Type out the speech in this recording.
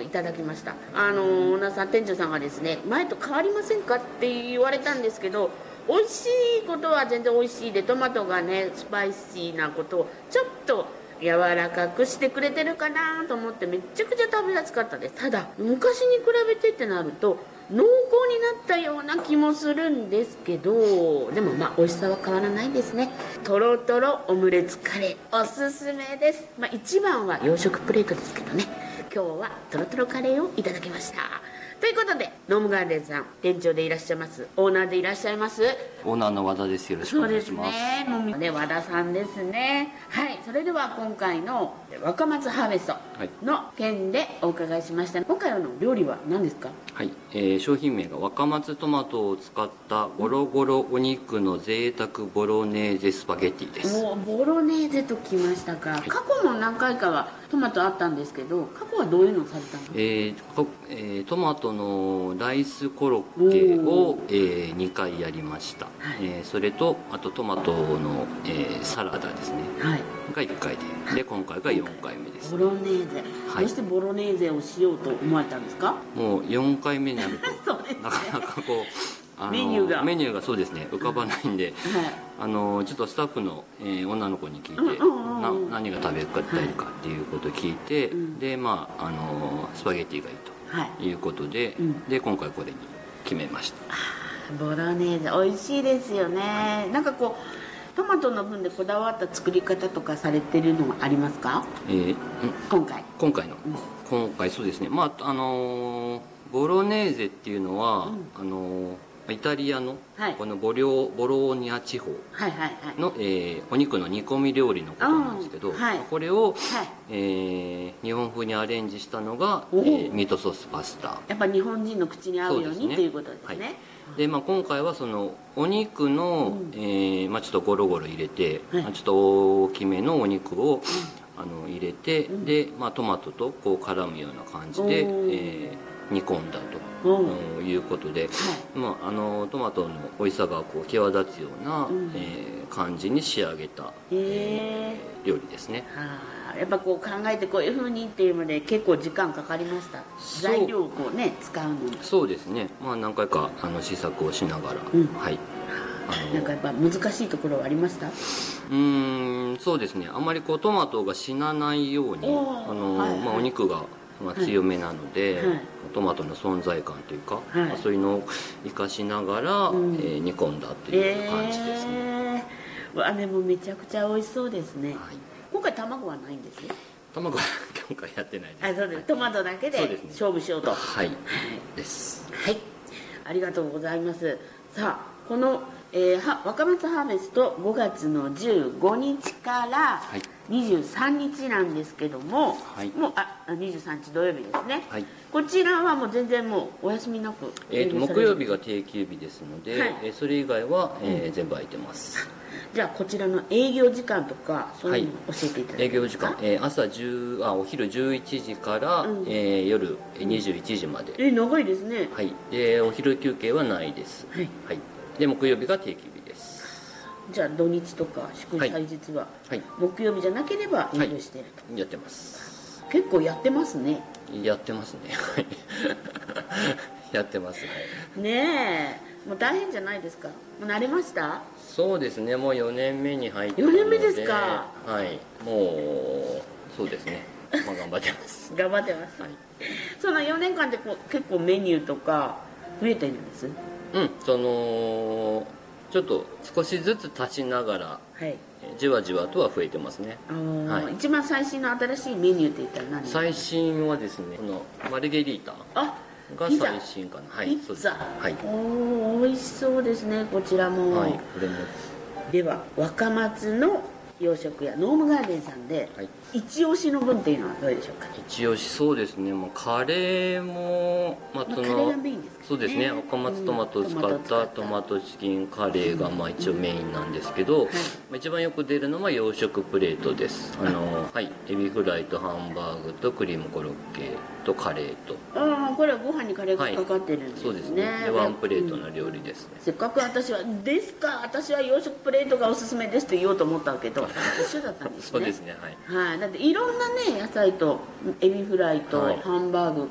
いただきました。オーナーさん、店長さんがですね、前と変わりませんかって言われたんですけど、美味しいことは全然美味しいで、トマトがねスパイシーなことをちょっと柔らかくしてくれてるかなと思って、めちゃくちゃ食べやすかったです。ただ昔に比べてってなると濃厚になったような気もするんですけど、でも美味しさは変わらないですね。とろとろオムレツカレーおすすめです。一番は洋食プレートですけどね、今日はとろとろカレーをいただきました。ということで、ノームガーデンさん、店長でいらっしゃいます、オーナーでいらっしゃいます、 オーナーの和田です。よろしくお願いします。 そうですね、もうね、和田さんですね。はい、それでは今回の若松ハーベストの件でお伺いしました。今回の料理は何ですか？ はい、商品名が若松トマトを使ったゴロゴロお肉の贅沢ボロネーゼスパゲッティです。 もうボロネーゼときましたか。はい、過去も何回かはトマトあったんですけど、過去はどういうのをされたの？ トマトのライスコロッケを、2回やりました。はい、それとあとトマトの、サラダですね、はい、が1回で今回が4回目です。 ボロネーゼ、はい、どうしてボロネーゼをしようと思われたんですか？ もう4回目になるとそうですね、 なかなかこうメニューがそうですね、浮かばないんで、はい、ちょっとスタッフの、女の子に聞いて、何が食べたいかっていうことを聞いて、はい、でスパゲッティがいいということで、で今回これに決めました。 ボロネーゼ美味しいですよね。なんかこうトマトの分でこだわった作り方とかされてるのはありますか？今回そうですね、ボロネーゼっていうのは、イタリアのこのボローニャ地方の、お肉の煮込み料理のことなんですけど、これを、日本風にアレンジしたのが、ミートソースパスタ。 やっぱ日本人の口に合うようにっていうことですね。 で今回はそのお肉の、ちょっとゴロゴロ入れて、ちょっと大きめのお肉を、入れて、で、トマトとこう絡むような感じで、煮込んだということで、トマトの美味しさがこう際立つような、感じに仕上げた、料理ですね。 やっぱこう考えてこういう風にっていうので結構時間かかりました？材料をこうね使うのに。 そうですね、何回か試作をしながら、はい。 なんかやっぱ難しいところはありました？ そうですね、あんまりこうトマトが死なないように、お肉が強めなので、トマトの存在感というか、そういうのを生かしながら、煮込んだっていう感じですね。 でもめちゃくちゃ美味しそうですね。今回卵はないんですね。 卵は今回やってないです。 そうです。トマトだけで勝負しようと。 はいです。 はい、ありがとうございます。さあこの若松ハーベスト5月の15日から23日なんですけども、もう23日土曜日ですね、こちらはもう全然もうお休みなく、 木曜日が定休日ですので、それ以外は、全部空いてます。 じゃあこちらの営業時間とかそういうの教えていただけますか？営業時間、お昼11時から、夜21時まで。 長いですね。 でお昼休憩はないです。で木曜日が定休日です。 じゃあ土日とか祝祭日は、木曜日じゃなければ営業してると、 やってます。 結構やってますね。 やってますね。やってますねえ、もう大変じゃないですか？もう慣れました？ そうですね、もう4年目に入って4 年目ですか？ もうそうですね、頑張ってます頑張ってます、その4年間で結構メニューとか増えてるんです？ ちょっと少しずつ足しながら、じわじわとは増えてますね。 一番最新の新しいメニューって言ったら何ですか？ 最新はですね、このマルゲリータが最新かな。 ピッツァ、美味しそうですね、こちらも。これもでは若松の洋食屋ノームガーデンさんで、一押しの分っていうのはどれでしょうか？ 一押し、そうですね、もうカレーも、 カレーがメインですかね。 そうですね、若松トマトを使ったトマトチキンカレーが一応メインなんですけど、一番よく出るのは洋食プレートです。エビフライとハンバーグとクリームコロッケとカレーと。 これはご飯にカレーがかかってるんですね。 そうですね、ワンプレートの料理ですね。 せっかく私は洋食プレートがおすすめですと言おうと思ったけど一緒だったんですね。 そうですね、 だっていろんなね野菜とエビフライとハンバーグ